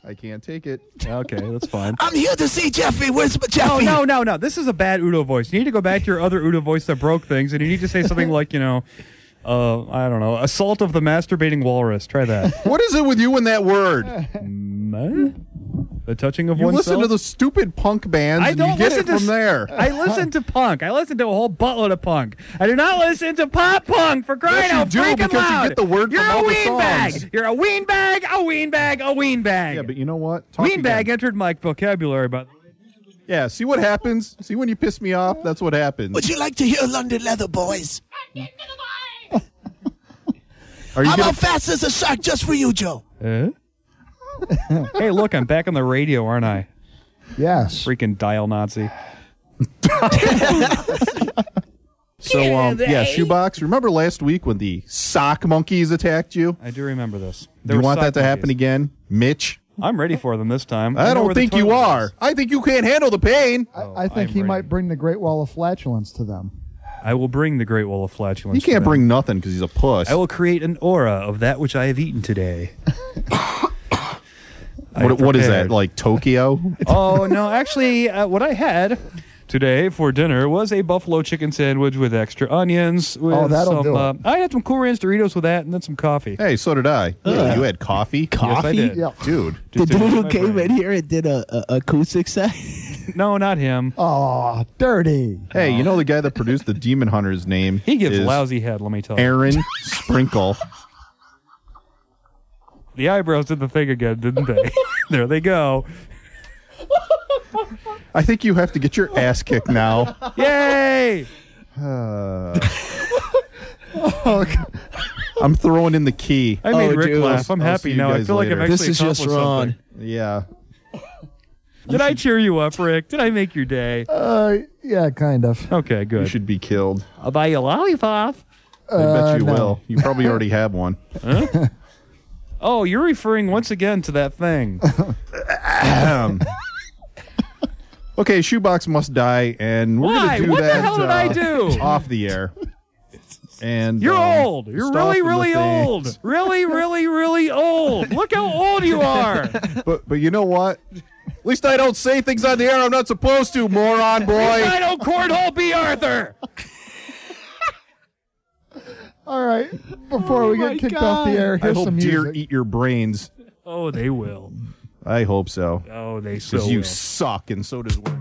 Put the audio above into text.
I can't take it. Okay, that's fine. I'm here to see Jeffy. Where's Jeffy? No. This is a bad Udo voice. You need to go back to your other Udo voice that broke things, and you need to say something like, I don't know, assault of the masturbating walrus. Try that. What is it with you and that word? The touching of You oneself? listen to the stupid punk bands, I and don't you get listen it from there. I listen to punk. I listen to a whole buttload of punk. I do not listen to pop punk for crying Yes, you out do, freaking because you loud. get the word You're from a all the ween songs. bag. You're a ween bag, a ween bag, a ween bag. Yeah, but you know what? Talk Ween bag again. entered my vocabulary, by the way. Yeah, see what happens? See when you piss me off? That's what happens. Would you like to hear London Leather, boys? Are you How gonna... about Fast as a Shark just for you, Joe? Hey, look, I'm back on the radio, aren't I? Yes. Freaking dial Nazi. So, Shoebox, remember last week when the sock monkeys attacked you? I do remember this. Do you want that to happen again? Mitch? I'm ready for them this time. I know don't where the think you toilet are. is. I think you can't handle the pain. I think I'm he ready. might bring the Great Wall of Flatulence to them. I will bring the Great Wall of Flatulence. He to can't them. bring nothing because he's a puss. I will create an aura of that which I have eaten today. What is that, like Tokyo? Oh, no. Actually, what I had today for dinner was a buffalo chicken sandwich with extra onions. With that'll do it. I had some Cool Ranch Doritos with that and then some coffee. Hey, so did I. You had coffee? Yes, I did. Yeah. Dude. The Just dude to who my came brain. in here and did a acoustic set. No, not him. Oh, dirty. Hey, you know the guy that produced the Demon Hunter's name? He gives is lousy head, let me tell you. Aaron Sprinkle. The eyebrows did the thing again, didn't they? There they go. I think you have to get your ass kicked now. Yay! I'm throwing in the key. I made Oh, Rick dude. laugh. I'm I'll happy see you now. I guys feel like I've later. actually This is just accomplished wrong. something. Yeah. Did I cheer you up, Rick? Did I make your day? Yeah, kind of. Okay, You good. should be killed. I'll buy you a lollipop. I bet you no. will. You probably already have one. Oh, you're referring once again to that thing. Okay, Shoebox must die, and we're Why? going to do What the that hell did I do? off the air. And You're old. You're stuff really, and the really things. old. Really, really, really old. Look how old you are. But you know what? At least I don't say things on the air I'm not supposed to, moron boy. I don't cornhole B. Arthur. All right. Before we get kicked off the air, I here's hope some deer music. eat your brains. Oh, they will. I hope so. Oh, they so Because you will. suck, and so does...